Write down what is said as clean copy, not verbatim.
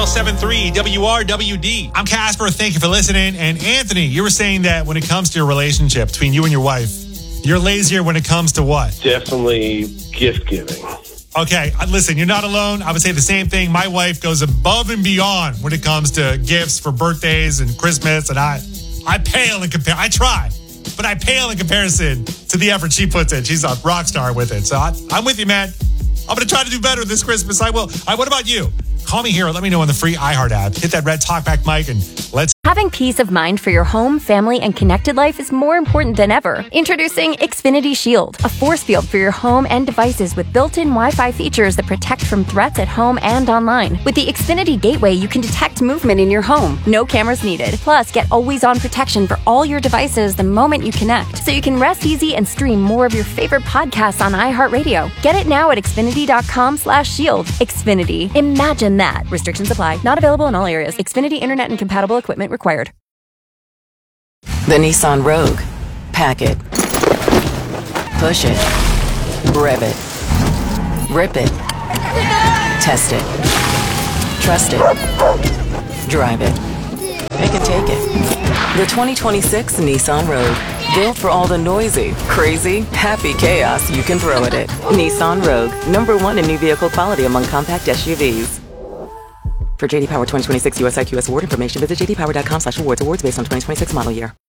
107.3 WRWD. I'm Casper. Thank you for listening. And Anthony, you were saying that when it comes to your relationship between you and your wife, you're lazier when it comes to what? Definitely gift giving. Okay, listen, you're not alone. I would say the same thing. My wife goes above and beyond when it comes to gifts for birthdays and Christmas, and I pale in comparison. I try, but I pale in comparison to the effort she puts in. She's a rock star with it. So I'm with you, man. I'm going to try to do better this Christmas. I will. What about you? Call me here. Let me know on the free iHeart app. Hit that red talkback mic and let's... Having peace of mind for your home, family, and connected life is more important than ever. Introducing Xfinity Shield, a force field for your home and devices with built-in Wi-Fi features that protect from threats at home and online. With the Xfinity Gateway, you can detect movement in your home. No cameras needed. Plus, get always-on protection for all your devices the moment you connect, so you can rest easy and stream more of your favorite podcasts on iHeartRadio. Get it now at Xfinity.com/shield. Xfinity. Imagine that. Restrictions apply. Not available in all areas. Xfinity Internet and compatible equipment required. The Nissan Rogue. Pack it. Push it. Rev it. Rip it. Test it. Trust it. Drive it. It can take it. The 2026 Nissan Rogue. Built for all the noisy, crazy, happy chaos you can throw at it. Nissan Rogue. #1 in new vehicle quality among compact SUVs. For JD Power 2026 US IQS award information, visit jdpower.com/awards. Awards based on 2026 model year.